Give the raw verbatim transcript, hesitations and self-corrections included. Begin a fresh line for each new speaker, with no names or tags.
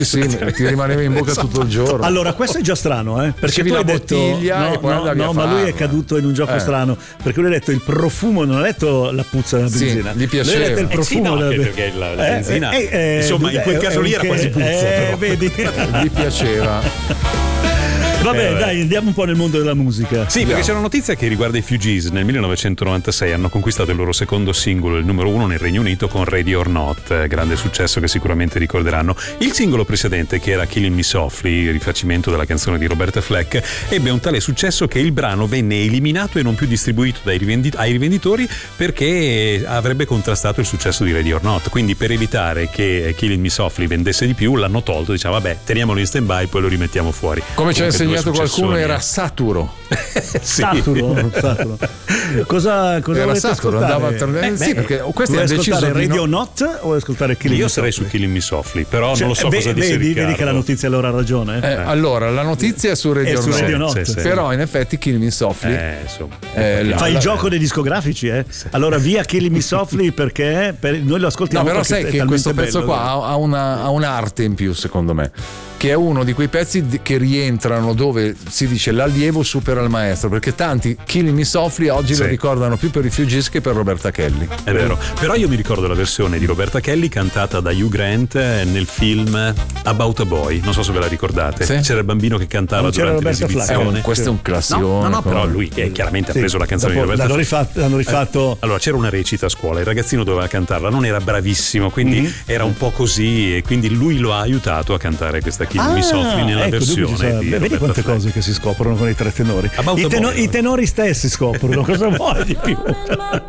Sì, ti rimaneva in bocca tutto il giorno.
Allora, questo è già strano, eh? Perché tu
la
hai detto
bottiglia
no,
e poi
no,
andavi
no,
a
ma lui è
farla.
caduto in un gioco
Eh.
strano, perché lui ha detto il profumo, non ha detto la puzza della
Sì,
benzina.
gli piaceva.
Lui ha detto il
Eh sì,
profumo
no,
della
anche
benzina.
perché la, la benzina
Eh, eh,
insomma in quel
eh,
caso
eh,
lì era
che-
quasi puzza,
eh,
però.
vedi?
Gli piaceva.
Vabbè,
Eh, vabbè.
dai, andiamo un po' nel mondo della musica.
Sì, perché c'è una notizia che riguarda i Fugees. Nel millenovecentonovantasei hanno conquistato il loro secondo singolo, il numero uno nel Regno Unito, con Ready or Not, grande successo che sicuramente ricorderanno. Il singolo precedente, che era Killing Me Softly, rifacimento della canzone di Roberta Fleck, ebbe un tale successo che il brano venne eliminato e non più distribuito dai rivendi- ai rivenditori, perché avrebbe contrastato il successo di Ready or Not. Quindi, per evitare che Killing Me Softly vendesse di più, l'hanno tolto, diceva vabbè, teniamolo in stand by, poi lo rimettiamo fuori.
Come ci ha
Comunque,
insegnato
due
qualcuno,
successoni,
era
eh.
Saturo.
Sì.
Saturo, Saturo. Cosa, cosa
Era
volete
Saturo,
ascoltare?
andava a tornare.
Eh,
sì,
beh,
perché questi
vuoi
hanno deciso
ascoltare
di
Radio
no-
Not o vuoi ascoltare Killing
Io
Me
sarei
Softly?
su Killing Me Softly, però
Cioè,
non lo so
ve-
cosa disse
vedi,
Riccardo.
vedi che la notizia allora ha ragione.
Eh, allora, la notizia è su Radio
È su
Not.
Radio Not.
Sì, sì.
Però in effetti Killing Me Softly
Eh, insomma.
eh, la-
Fai il
la-
gioco dei discografici, eh? Allora via Killing Me Softly perché per- noi lo ascoltiamo.
No, però
perché
sai
è
che
talmente
questo pezzo
bello.
qua ha, ha una, ha un'arte in più, secondo me, che è uno di quei pezzi di- che rientrano dove si dice l'allievo supera il maestro, perché tanti Killing Me Softly oggi
Sì.
lo ricordano più per i Fugees che per Roberta Kelly.
È vero, però io mi ricordo la versione di Roberta Kelly cantata da Hugh Grant nel film About a Boy, non so se ve la ricordate.
Sì.
C'era il bambino che cantava
Non c'era
durante
Roberta Flack.
È un-
l'esibizione.
questo è un classicone.
No, no, no, però
come-
lui che chiaramente ha
Sì,
preso la canzone
dopo
di Roberta
l'hanno
Flack.
rifatto, l'hanno rifatto.
Allora c'era una recita a scuola, il ragazzino doveva cantarla, non era bravissimo, quindi
Mhm.
era un po' così, e quindi lui lo ha aiutato a cantare questa Killing Me Softly nella
ecco,
versione
dunque ci sarà-
di
beh, vedi
Roberta
quante
Flack.
cose che si scoprono con i tre tenori.
About
I,
a
teno-
Boy.
I tenori stessi scoprono cosa vuoi di più.